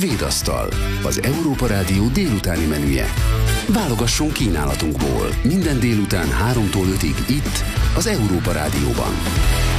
Svédasztal, az Európa Rádió délutáni menüje. Válogasson kínálatunkból minden délután 3-tól 5-ig itt, az Európa Rádióban.